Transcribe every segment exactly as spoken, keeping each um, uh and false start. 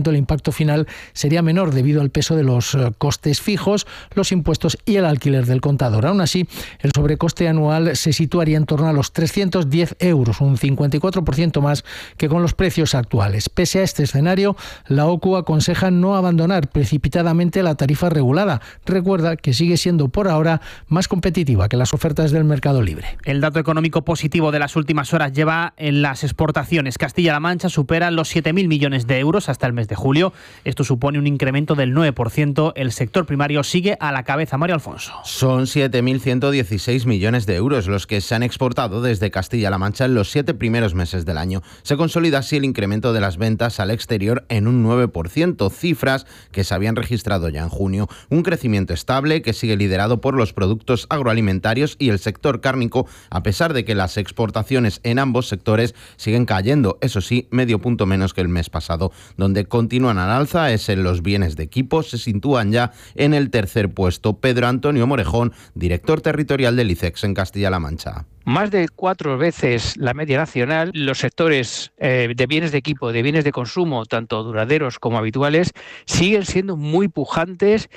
tanto el impacto final sería menor debido al peso de los costes fijos, los impuestos y el alquiler del contador. Aún así, el sobrecoste anual se situaría en torno a los trescientos diez euros, un cincuenta y cuatro por ciento más que con los precios actuales. Pese a este escenario, la O C U aconseja no abandonar precipitadamente la tarifa regulada. Recuerda que sigue siendo por ahora más competitiva que las ofertas del mercado libre. El dato económico positivo de las últimas horas lleva en las exportaciones. Castilla-La Mancha supera los siete mil millones de euros hasta el mes de julio. Esto supone un incremento del nueve por ciento. El sector primario sigue a la cabeza. Mario Alfonso. Son siete mil ciento dieciséis millones de euros los que se han exportado desde Castilla-La Mancha en los siete primeros meses del año. Se consolida así el incremento de las ventas al exterior en un nueve por ciento, cifras que se habían registrado ya en junio. Un crecimiento estable que sigue liderado por los productos agroalimentarios y el sector cárnico, a pesar de que las exportaciones en ambos sectores siguen cayendo, eso sí, medio punto menos que el mes pasado. Donde continúan al alza es en los bienes de equipo, se sitúan ya en el tercer puesto. Pedro Antonio Morejón, director territorial del I C E X en Castilla-La Mancha. Más de cuatro veces la media nacional, los sectores eh, de bienes de equipo, de bienes de consumo, tanto duraderos como habituales, siguen siendo muy pujantes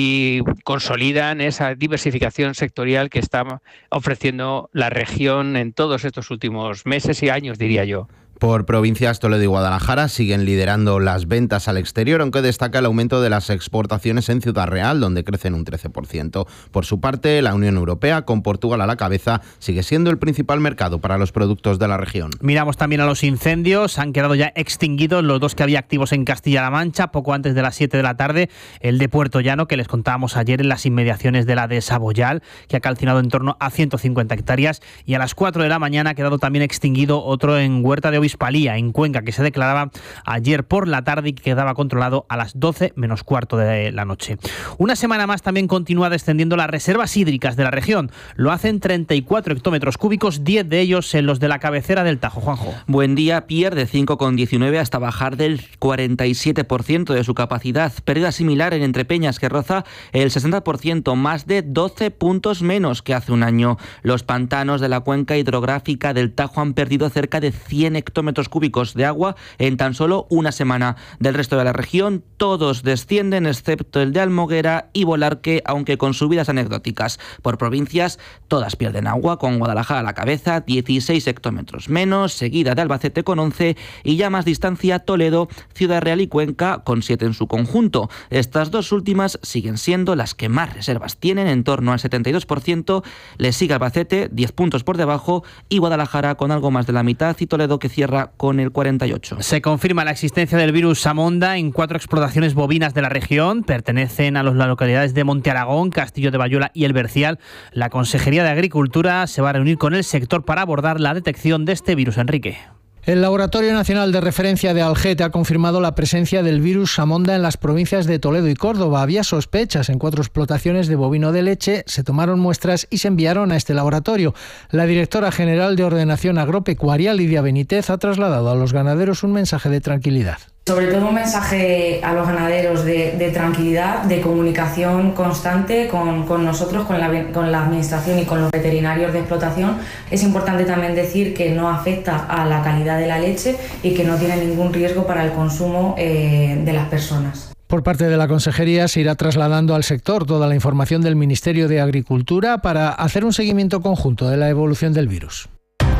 y consolidan esa diversificación sectorial que está ofreciendo la región en todos estos últimos meses y años, diría yo. Por provincias, Toledo y Guadalajara siguen liderando las ventas al exterior, aunque destaca el aumento de las exportaciones en Ciudad Real, donde crecen un trece por ciento. Por su parte, la Unión Europea, con Portugal a la cabeza, sigue siendo el principal mercado para los productos de la región. Miramos también a los incendios. Han quedado ya extinguidos los dos que había activos en Castilla-La Mancha, poco antes de las siete de la tarde. El de Puerto Llano, que les contábamos ayer en las inmediaciones de la de Saboyal, que ha calcinado en torno a ciento cincuenta hectáreas. Y a las cuatro de la mañana ha quedado también extinguido otro en Huerta de Obispalía, en Cuenca, que se declaraba ayer por la tarde y que quedaba controlado a las doce menos cuarto de la noche. Una semana más también continúa descendiendo las reservas hídricas de la región. Lo hacen treinta y cuatro hectómetros cúbicos, diez de ellos en los de la cabecera del Tajo. Juanjo. Buen día, pierde cinco coma diecinueve hasta bajar del cuarenta y siete por ciento de su capacidad. Pérdida similar en Entrepeñas, que roza el sesenta por ciento, más de doce puntos menos que hace un año. Los pantanos de la cuenca hidrográfica del Tajo han perdido cerca de cien hectómetros cúbicos de agua en tan solo una semana. Del resto de la región, todos descienden, excepto el de Almoguera y Volarque, aunque con subidas anecdóticas. Por provincias, todas pierden agua, con Guadalajara a la cabeza, dieciséis hectómetros menos, seguida de Albacete con once y ya más distancia Toledo, Ciudad Real y Cuenca con siete en su conjunto. Estas dos últimas siguen siendo las que más reservas tienen, en torno al setenta y dos por ciento. Le sigue Albacete, diez puntos por debajo, y Guadalajara con algo más de la mitad, y Toledo, que cierra con el cuarenta y ocho. Se confirma la existencia del virus Samonda en cuatro explotaciones bovinas de la región. Pertenecen a las localidades de Monte Aragón, Castillo de Bayuela y El Bercial. La Consejería de Agricultura se va a reunir con el sector para abordar la detección de este virus. Enrique. El Laboratorio Nacional de Referencia de Algete ha confirmado la presencia del virus Samonda en las provincias de Toledo y Córdoba. Había sospechas en cuatro explotaciones de bovino de leche, se tomaron muestras y se enviaron a este laboratorio. La directora general de Ordenación Agropecuaria, Lidia Benítez, ha trasladado a los ganaderos un mensaje de tranquilidad. Sobre todo un mensaje a los ganaderos de, de tranquilidad, de comunicación constante con, con nosotros, con la, con la administración y con los veterinarios de explotación. Es importante también decir que no afecta a la calidad de la leche y que no tiene ningún riesgo para el consumo eh, de las personas. Por parte de la Consejería se irá trasladando al sector toda la información del Ministerio de Agricultura para hacer un seguimiento conjunto de la evolución del virus.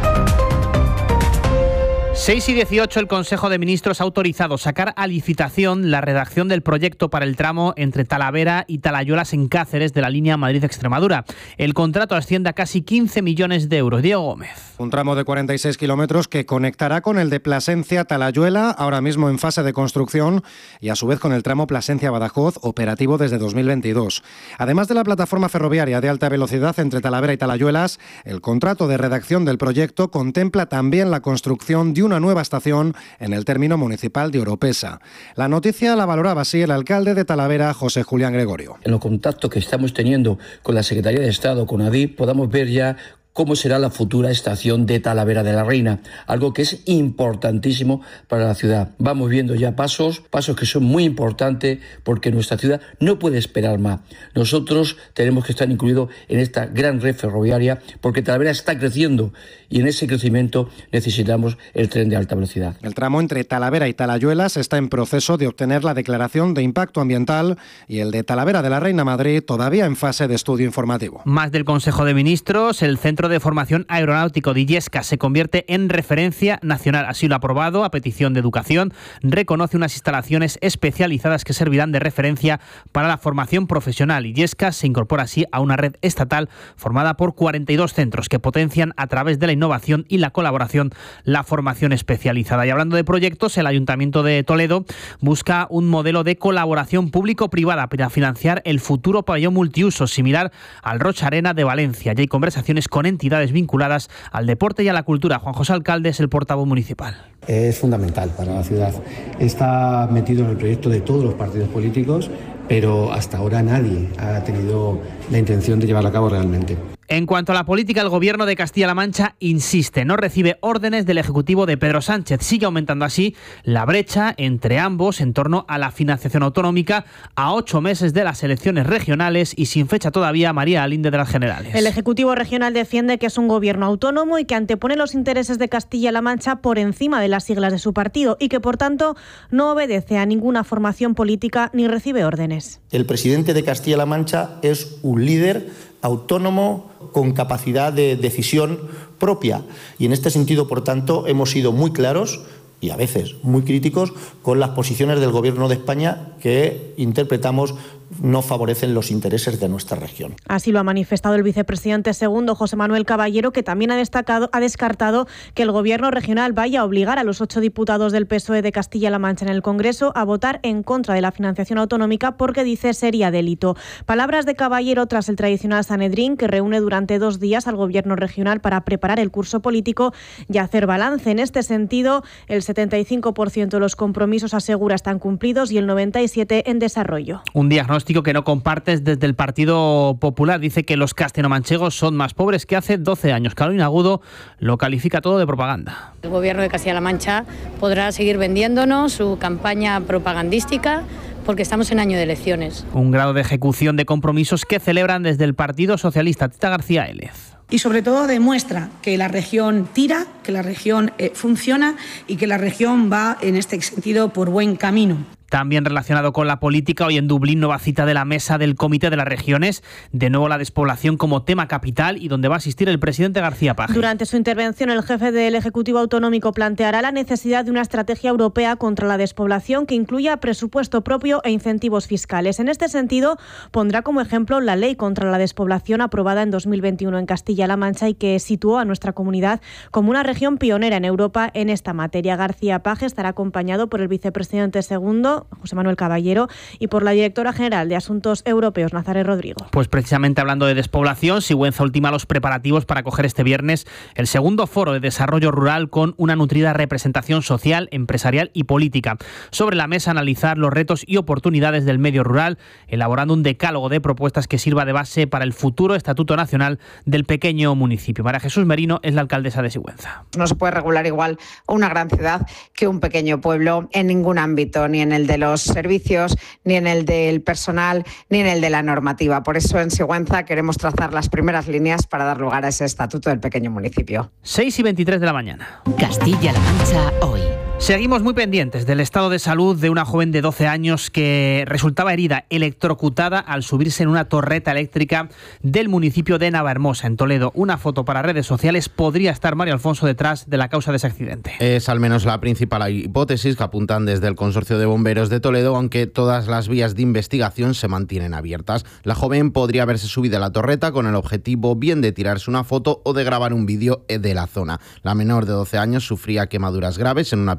seis y dieciocho, el Consejo de Ministros ha autorizado sacar a licitación la redacción del proyecto para el tramo entre Talavera y Talayuelas en Cáceres de la línea Madrid-Extremadura. El contrato asciende a casi quince millones de euros. Diego Gómez. Un tramo de cuarenta y seis kilómetros que conectará con el de Plasencia-Talayuela, ahora mismo en fase de construcción, y a su vez con el tramo Plasencia-Badajoz, operativo desde dos mil veintidós. Además de la plataforma ferroviaria de alta velocidad entre Talavera y Talayuelas, el contrato de redacción del proyecto contempla también la construcción de una nueva estación en el término municipal de Oropesa. La noticia la valoraba así el alcalde de Talavera, José Julián Gregorio. En los contactos que estamos teniendo con la Secretaría de Estado, con Adif, podamos ver ya cómo será la futura estación de Talavera de la Reina, algo que es importantísimo para la ciudad. Vamos viendo ya pasos, pasos que son muy importantes porque nuestra ciudad no puede esperar más. Nosotros tenemos que estar incluidos en esta gran red ferroviaria porque Talavera está creciendo y en ese crecimiento necesitamos el tren de alta velocidad. El tramo entre Talavera y Talayuelas está en proceso de obtener la declaración de impacto ambiental y el de Talavera de la Reina Madrid todavía en fase de estudio informativo. Más del Consejo de Ministros, el Centro de Formación Aeronáutico de Illescas se convierte en referencia nacional. Así lo ha aprobado a petición de Educación. Reconoce unas instalaciones especializadas que servirán de referencia para la formación profesional. Illescas se incorpora así a una red estatal formada por cuarenta y dos centros que potencian a través de la innovación y la colaboración la formación especializada. Y hablando de proyectos, el Ayuntamiento de Toledo busca un modelo de colaboración público-privada para financiar el futuro pabellón multiuso similar al Rocha Arena de Valencia. Ya hay conversaciones con entidades vinculadas al deporte y a la cultura. Juan José Alcalde es el portavoz municipal. Es fundamental para la ciudad. Está metido en el proyecto de todos los partidos políticos, pero hasta ahora nadie ha tenido la intención de llevarlo a cabo realmente. En cuanto a la política, el Gobierno de Castilla-La Mancha insiste, no recibe órdenes del Ejecutivo de Pedro Sánchez. Sigue aumentando así la brecha entre ambos en torno a la financiación autonómica a ocho meses de las elecciones regionales y sin fecha todavía. María Alinde de las Generales. El Ejecutivo regional defiende que es un gobierno autónomo y que antepone los intereses de Castilla-La Mancha por encima de las siglas de su partido y que, por tanto, no obedece a ninguna formación política ni recibe órdenes. El presidente de Castilla-La Mancha es un líder autónomo con capacidad de decisión propia y en este sentido, por tanto, hemos sido muy claros y a veces muy críticos con las posiciones del Gobierno de España que interpretamos no favorecen los intereses de nuestra región. Así lo ha manifestado el vicepresidente segundo, José Manuel Caballero, que también ha destacado, ha descartado que el Gobierno regional vaya a obligar a los ocho diputados del P S O E de Castilla-La Mancha en el Congreso a votar en contra de la financiación autonómica porque, dice, sería delito. Palabras de Caballero tras el tradicional Sanedrín, que reúne durante dos días al Gobierno regional para preparar el curso político y hacer balance. En este sentido, el setenta y cinco por ciento de los compromisos, asegura, están cumplidos y el noventa y siete por ciento en desarrollo. Un diagnóstico que no compartes desde el Partido Popular. Dice que los castellanomanchegos son más pobres que hace doce años. Carolina Agudo lo califica todo de propaganda. El Gobierno de Castilla-La Mancha podrá seguir vendiéndonos su campaña propagandística porque estamos en año de elecciones. Un grado de ejecución de compromisos que celebran desde el Partido Socialista. Tita García Élez. Y sobre todo demuestra que la región tira, que la región eh, funciona y que la región va en este sentido por buen camino. También relacionado con la política, hoy en Dublín, nueva cita de la mesa del Comité de las Regiones, de nuevo la despoblación como tema capital y donde va a asistir el presidente García Paje. Durante su intervención, el jefe del Ejecutivo Autonómico planteará la necesidad de una estrategia europea contra la despoblación que incluya presupuesto propio e incentivos fiscales. En este sentido, pondrá como ejemplo la Ley contra la Despoblación aprobada en dos mil veintiuno en Castilla-La Mancha y que situó a nuestra comunidad como una región pionera en Europa en esta materia. García Paje estará acompañado por el vicepresidente segundo, José Manuel Caballero, y por la directora general de Asuntos Europeos, Nazaret Rodrigo. Pues precisamente hablando de despoblación, Sigüenza ultima los preparativos para acoger este viernes el segundo foro de desarrollo rural con una nutrida representación social, empresarial y política. Sobre la mesa, analizar los retos y oportunidades del medio rural, elaborando un decálogo de propuestas que sirva de base para el futuro Estatuto Nacional del pequeño municipio. María Jesús Merino es la alcaldesa de Sigüenza. No se puede regular igual una gran ciudad que un pequeño pueblo en ningún ámbito, ni en el de los servicios, ni en el del personal, ni en el de la normativa. Por eso en Sigüenza queremos trazar las primeras líneas para dar lugar a ese estatuto del pequeño municipio. seis y veintitrés de la mañana. Castilla-La Mancha hoy. Seguimos muy pendientes del estado de salud de una joven de doce años que resultaba herida, electrocutada al subirse en una torreta eléctrica del municipio de Navahermosa, en Toledo. Una foto para redes sociales. Podría estar Mario Alfonso detrás de la causa de ese accidente. Es al menos la principal hipótesis que apuntan desde el Consorcio de Bomberos de Toledo, aunque todas las vías de investigación se mantienen abiertas. La joven podría haberse subido a la torreta con el objetivo bien de tirarse una foto o de grabar un vídeo de la zona. La menor de doce años sufría quemaduras graves en una pierna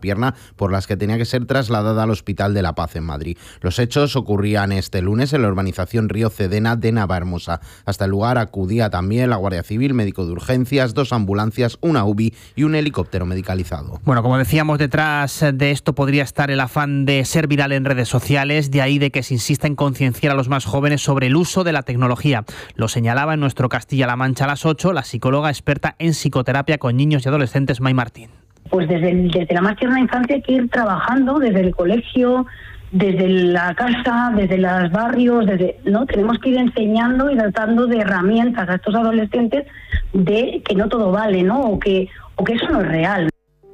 pierna por las que tenía que ser trasladada al Hospital de la Paz en Madrid. Los hechos ocurrían este lunes en la urbanización Río Cedena de Navahermosa. Hasta el lugar acudía también la Guardia Civil, médico de urgencias, dos ambulancias, una U B I y un helicóptero medicalizado. Bueno, como decíamos, detrás de esto podría estar el afán de ser viral en redes sociales, de ahí de que se insista en concienciar a los más jóvenes sobre el uso de la tecnología. Lo señalaba en nuestro Castilla-La Mancha a las ocho la psicóloga experta en psicoterapia con niños y adolescentes, May Martín. Pues desde, el, desde la más tierna infancia hay que ir trabajando, desde el colegio, desde la casa, desde los barrios, desde no tenemos que ir enseñando y dotando de herramientas a estos adolescentes de que no todo vale, ¿no? O que, o que eso no es real.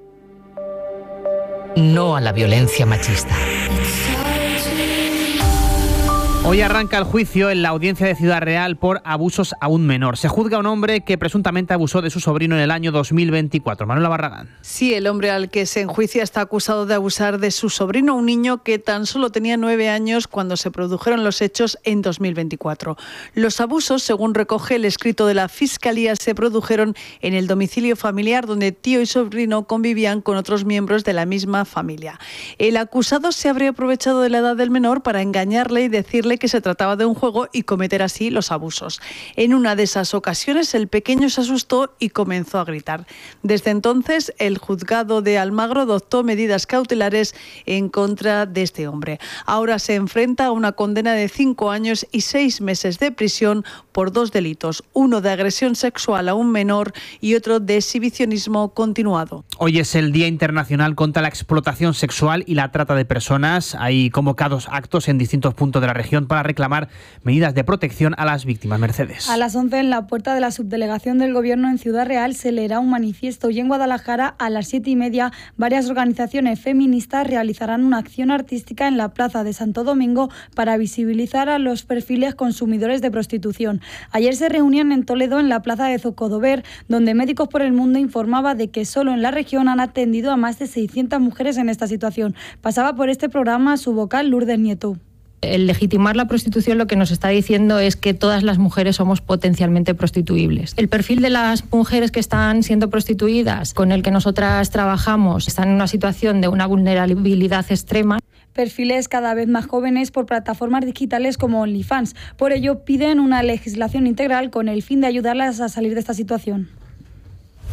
No a la violencia machista. Hoy arranca el juicio en la audiencia de Ciudad Real por abusos a un menor. Se juzga a un hombre que presuntamente abusó de su sobrino en el año dos mil veinticuatro. Manuela Barragán. Sí, el hombre al que se enjuicia está acusado de abusar de su sobrino, un niño que tan solo tenía nueve años cuando se produjeron los hechos en dos mil veinticuatro. Los abusos, según recoge el escrito de la Fiscalía, se produjeron en el domicilio familiar donde tío y sobrino convivían con otros miembros de la misma familia. El acusado se habría aprovechado de la edad del menor para engañarle y decirle que se trataba de un juego y cometer así los abusos. En una de esas ocasiones el pequeño se asustó y comenzó a gritar. Desde entonces el juzgado de Almagro adoptó medidas cautelares en contra de este hombre. Ahora se enfrenta a una condena de cinco años y seis meses de prisión por dos delitos, uno de agresión sexual a un menor y otro de exhibicionismo continuado. Hoy es el Día Internacional contra la Explotación Sexual y la Trata de Personas. Hay convocados actos en distintos puntos de la región para reclamar medidas de protección a las víctimas. Mercedes. A las once en la puerta de la subdelegación del Gobierno en Ciudad Real se leerá un manifiesto y en Guadalajara a las siete y media varias organizaciones feministas realizarán una acción artística en la Plaza de Santo Domingo para visibilizar a los perfiles consumidores de prostitución. Ayer se reunían en Toledo en la Plaza de Zocodover, donde Médicos por el Mundo informaba de que solo en la región han atendido a más de seiscientas mujeres en esta situación. Pasaba por este programa su vocal Lourdes Nieto. El legitimar la prostitución lo que nos está diciendo es que todas las mujeres somos potencialmente prostituibles. El perfil de las mujeres que están siendo prostituidas, con el que nosotras trabajamos, están en una situación de una vulnerabilidad extrema. Perfiles cada vez más jóvenes por plataformas digitales como OnlyFans. Por ello piden una legislación integral con el fin de ayudarlas a salir de esta situación.